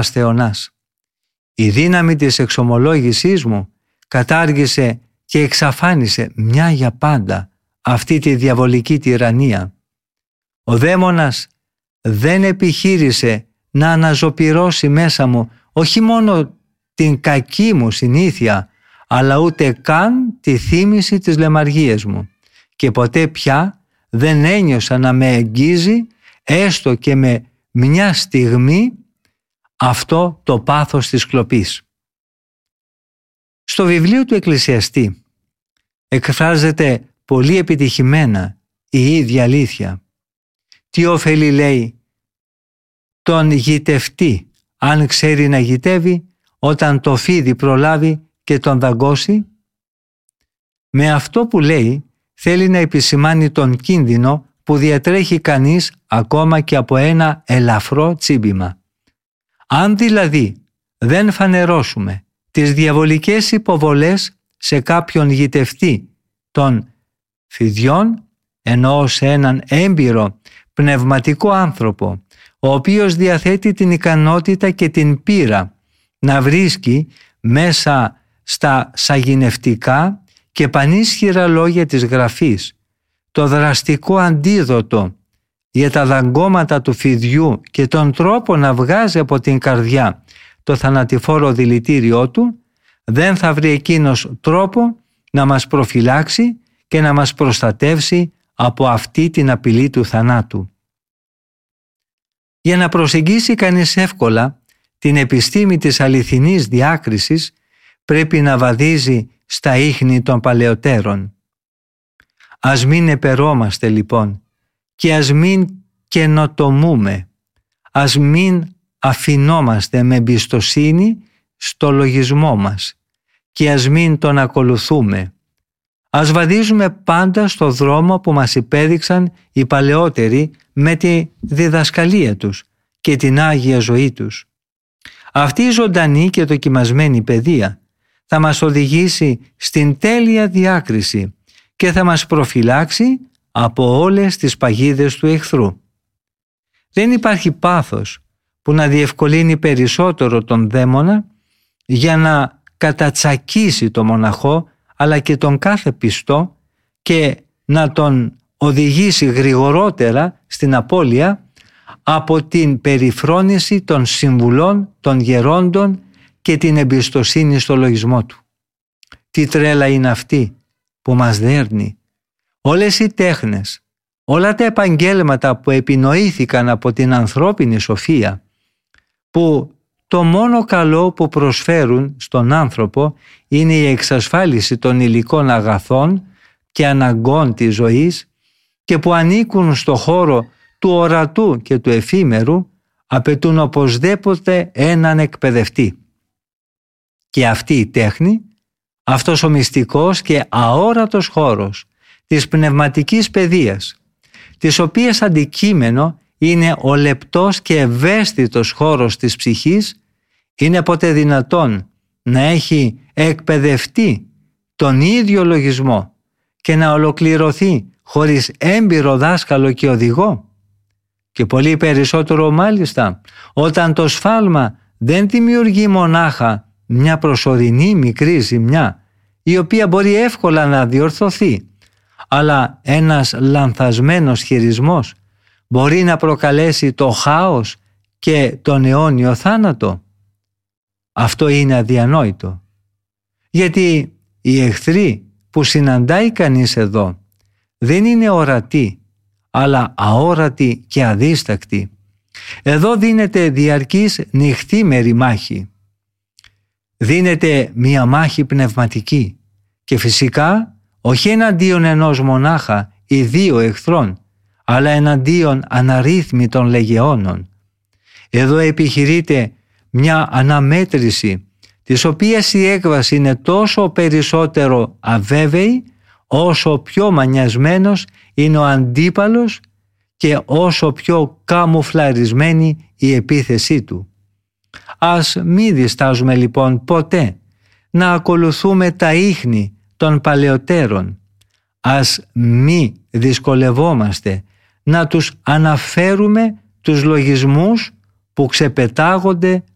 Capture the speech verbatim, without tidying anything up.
θεωνάς. Η δύναμη της εξομολόγησής μου κατάργησε και εξαφάνισε μια για πάντα αυτή τη διαβολική τυραννία. Ο δαίμονας δεν επιχείρησε να αναζωπυρώσει μέσα μου όχι μόνο την κακή μου συνήθεια, αλλά ούτε καν τη θύμηση της λαιμαργίας μου, και ποτέ πια δεν ένιωσα να με εγγίζει έστω και με μια στιγμή αυτό το πάθος της κλοπής. Στο βιβλίο του Εκκλησιαστή εκφράζεται πολύ επιτυχημένα η ίδια αλήθεια. Τι ωφελεί, λέει, τον γητευτή αν ξέρει να γητεύει όταν το φίδι προλάβει και τον δαγκώσει? Με αυτό που λέει θέλει να επισημάνει τον κίνδυνο που διατρέχει κανείς ακόμα και από ένα ελαφρό τσίμπημα. Αν δηλαδή δεν φανερώσουμε τις διαβολικές υποβολές σε κάποιον γητευτή των φιδιών, ενώ σε έναν έμπειρο πνευματικό άνθρωπο, ο οποίος διαθέτει την ικανότητα και την πείρα να βρίσκει μέσα στα σαγηνευτικά και πανίσχυρα λόγια της Γραφής το δραστικό αντίδοτο για τα δαγκώματα του φιδιού και τον τρόπο να βγάζει από την καρδιά το θανατηφόρο δηλητήριό του, δεν θα βρει εκείνος τρόπο να μας προφυλάξει και να μας προστατεύσει από αυτή την απειλή του θανάτου. Για να προσεγγίσει κανείς εύκολα την επιστήμη της αληθινής διάκρισης, πρέπει να βαδίζει στα ίχνη των παλαιωτέρων. Ας μην επερώμαστε λοιπόν και ας μην καινοτομούμε, ας μην αφινόμαστε με εμπιστοσύνη στο λογισμό μας και ας μην τον ακολουθούμε. Ας βαδίζουμε πάντα στο δρόμο που μας υπέδειξαν οι παλαιότεροι με τη διδασκαλία τους και την Άγια ζωή τους. Αυτή η ζωντανή και δοκιμασμένη παιδεία θα μας οδηγήσει στην τέλεια διάκριση και θα μας προφυλάξει από όλες τις παγίδες του εχθρού. Δεν υπάρχει πάθος που να διευκολύνει περισσότερο τον δαίμονα για να κατατσακίσει το μοναχό αλλά και τον κάθε πιστό και να τον οδηγήσει γρηγορότερα στην απώλεια από την περιφρόνηση των συμβουλών των γερόντων και την εμπιστοσύνη στο λογισμό του. Τι τρέλα είναι αυτή που μας δέρνει. Όλες οι τέχνες, όλα τα επαγγέλματα που επινοήθηκαν από την ανθρώπινη σοφία, που το μόνο καλό που προσφέρουν στον άνθρωπο είναι η εξασφάλιση των υλικών αγαθών και αναγκών της ζωής και που ανήκουν στο χώρο του ορατού και του εφήμερου, απαιτούν οπωσδήποτε έναν εκπαιδευτή. Και αυτή η τέχνη, αυτός ο μυστικός και αόρατος χώρος της πνευματικής παιδείας, της οποίας αντικείμενο είναι ο λεπτός και ευαίσθητος χώρος της ψυχής, είναι ποτέ δυνατόν να έχει εκπαιδευτεί τον ίδιο λογισμό και να ολοκληρωθεί χωρίς έμπειρο δάσκαλο και οδηγό? Και πολύ περισσότερο μάλιστα όταν το σφάλμα δεν δημιουργεί μονάχα μια προσωρινή μικρή ζημιά η οποία μπορεί εύκολα να διορθωθεί, αλλά ένας λανθασμένος χειρισμός μπορεί να προκαλέσει το χάος και τον αιώνιο θάνατο. Αυτό είναι αδιανόητο, γιατί οι εχθροί που συναντάει κανείς εδώ δεν είναι ορατοί, αλλά αόρατοι και αδίστακτοι. Εδώ δίνεται διαρκής νυχθήμερη μάχη. Δίνεται μία μάχη πνευματική και φυσικά όχι εναντίον ενός μονάχα ή δύο εχθρών, αλλά εναντίον αναρρύθμιτων λεγεώνων. Εδώ επιχειρείται μια αναμέτρηση, της οποίας η έκβαση είναι τόσο περισσότερο αβέβαιη, όσο πιο μανιασμένος είναι ο αντίπαλος και όσο πιο καμουφλαρισμένη η επίθεσή του. Ας μη διστάζουμε λοιπόν ποτέ να ακολουθούμε τα ίχνη των παλαιωτέρων. Ας μη δυσκολευόμαστε να τους αναφέρουμε τους λογισμούς που ξεπετάγονται